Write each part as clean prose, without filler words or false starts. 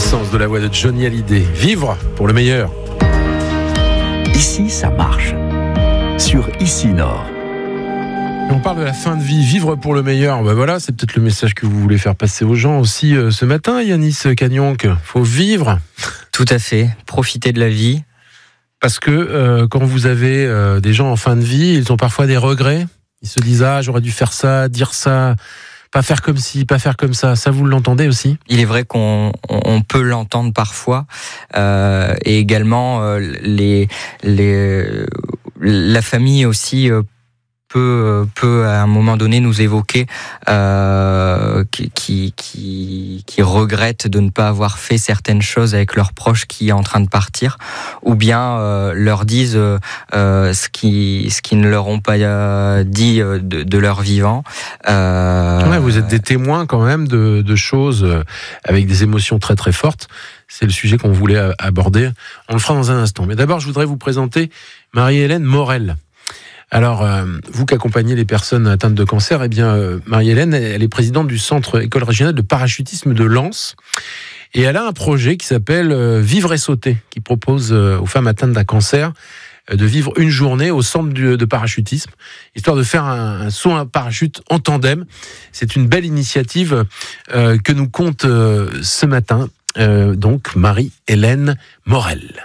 puissance de la voix de Johnny Hallyday. Vivre pour le meilleur. Ici, ça marche. Sur Ici Nord. On parle de la fin de vie, vivre pour le meilleur. Ben voilà, c'est peut-être le message que vous voulez faire passer aux gens aussi ce matin, Yanis Cagnonc. Faut vivre. Tout à fait. Profiter de la vie. Parce que quand vous avez des gens en fin de vie, ils ont parfois des regrets. Ils se disent j'aurais dû faire ça, dire ça, pas faire comme ci, pas faire comme ça. Ça, vous l'entendez aussi ? Il est vrai qu'on peut l'entendre parfois, et également la famille aussi peut à un moment donné nous évoquer qui regrettent de ne pas avoir fait certaines choses avec leurs proches qui est en train de partir, ou bien leur disent ce qui ne leur ont pas dit de leur vivant. Ouais, vous êtes des témoins quand même de choses avec des émotions très très fortes. C'est le sujet qu'on voulait aborder. On le fera dans un instant. Mais d'abord, je voudrais vous présenter Marie-Hélène Morel. Alors, vous qui accompagnez les personnes atteintes de cancer, eh bien, Marie-Hélène, elle est présidente du Centre École Régionale de Parachutisme de Lens. Et elle a un projet qui s'appelle Vivre et Sauter, qui propose aux femmes atteintes d'un cancer de vivre une journée au centre de parachutisme, histoire de faire un saut à parachute en tandem. C'est une belle initiative que nous compte ce matin, donc Marie-Hélène Morel.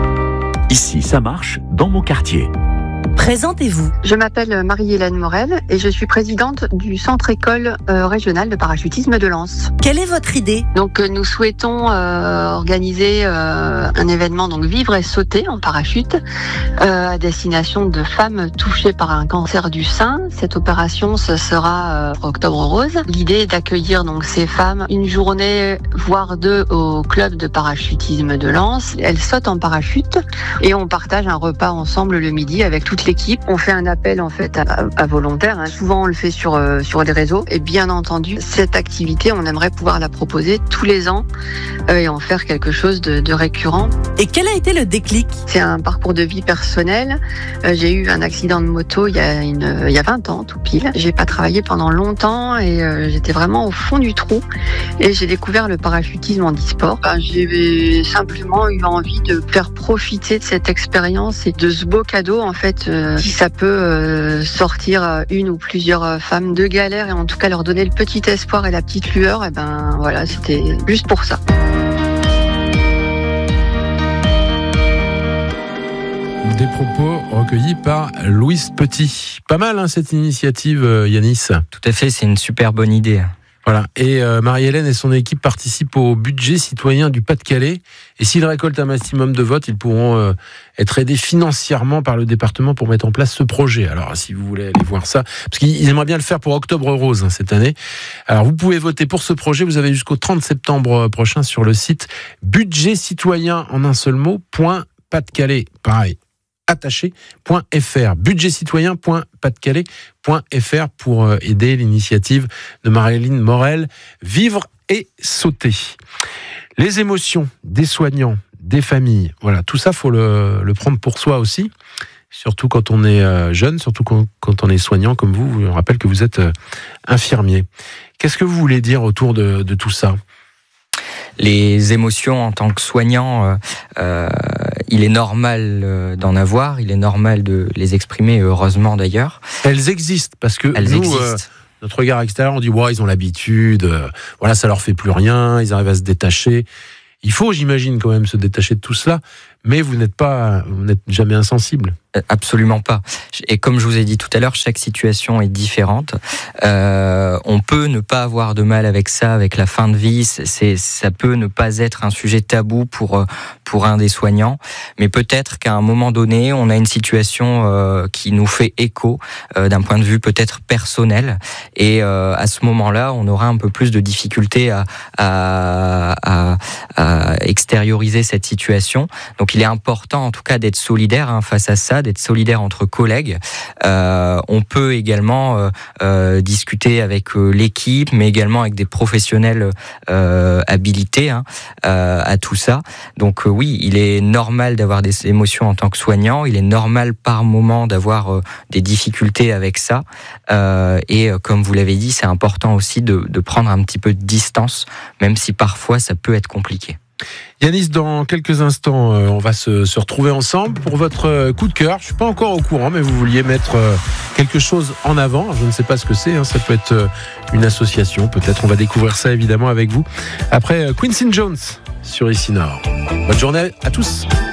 Ici, ça marche dans mon quartier. Présentez-vous. Je m'appelle Marie-Hélène Morel et je suis présidente du Centre École Régionale de Parachutisme de Lens. Quelle est votre idée ? Donc nous souhaitons organiser un événement, donc Vivre et Sauter en parachute, à destination de femmes touchées par un cancer du sein. Cette opération, ce sera Octobre Rose. L'idée est d'accueillir donc ces femmes une journée, voire deux, au club de parachutisme de Lens. Elles sautent en parachute et on partage un repas ensemble le midi avec toute l'équipe. On fait un appel en fait à volontaires. Souvent on le fait sur les réseaux. Et bien entendu, cette activité, on aimerait pouvoir la proposer tous les ans et en faire quelque chose de récurrent. Et quel a été le déclic ? C'est un parcours de vie personnel. J'ai eu un accident de moto il y a 20 ans, tout pile. J'ai pas travaillé pendant longtemps et j'étais vraiment au fond du trou. Et j'ai découvert le parachutisme en e-sport. J'ai simplement eu envie de faire profiter de cette expérience et de ce beau cadeau en fait. Si ça peut sortir une ou plusieurs femmes de galère et en tout cas leur donner le petit espoir et la petite lueur, et ben voilà, c'était juste pour ça. Des propos recueillis par Louise Petit. Pas mal cette initiative, Yanis. Tout à fait, c'est une super bonne idée. Voilà. Et Marie-Hélène et son équipe participent au budget citoyen du Pas-de-Calais. Et s'ils récoltent un maximum de votes, ils pourront être aidés financièrement par le département pour mettre en place ce projet. Alors, si vous voulez aller voir ça, parce qu'ils aimeraient bien le faire pour Octobre Rose cette année. Alors, vous pouvez voter pour ce projet. Vous avez jusqu'au 30 septembre prochain sur le site budget citoyen en un seul mot, .pas-de-calais. Pareil. attaché.fr, budgetcitoyen.pas-de-calais.fr pour aider l'initiative de Marie-Hélène Morel, Vivre et Sauter. Les émotions des soignants, des familles, voilà, tout ça, faut le prendre pour soi aussi, surtout quand on est jeune, surtout quand on est soignant comme vous. Je rappelle que vous êtes infirmier. Qu'est-ce que vous voulez dire autour de tout ça ? Les émotions en tant que soignant, il est normal d'en avoir, il est normal de les exprimer, heureusement d'ailleurs. Elles existent, parce que notre regard extérieur, on dit ils ont l'habitude, voilà, ça leur fait plus rien, ils arrivent à se détacher. Il faut, j'imagine, quand même se détacher de tout cela, mais vous n'êtes jamais insensible. Absolument pas. Et comme je vous ai dit tout à l'heure, chaque situation est différente. On peut ne pas avoir de mal avec ça, avec la fin de vie. Ça peut ne pas être un sujet tabou pour un des soignants. Mais peut-être qu'à un moment donné, on a une situation qui nous fait écho d'un point de vue peut-être personnel. Et à ce moment-là, on aura un peu plus de difficulté à extérioriser cette situation. Donc il est important en tout cas d'être solidaire face à ça, d'être solidaire entre collègues. On peut également discuter avec l'équipe, mais également avec des professionnels habilités à tout ça. Donc oui, il est normal d'avoir des émotions en tant que soignant, il est normal par moment d'avoir des difficultés avec ça. Et comme vous l'avez dit, c'est important aussi de prendre un petit peu de distance, même si parfois ça peut être compliqué. Yanis, dans quelques instants, on va se retrouver ensemble pour votre coup de cœur. Je ne suis pas encore au courant, mais vous vouliez mettre quelque chose en avant. Je ne sais pas ce que c'est, hein. Ça peut être une association, peut-être. On va découvrir ça évidemment avec vous. Après Quincy Jones sur Ici Nord. Bonne journée à tous.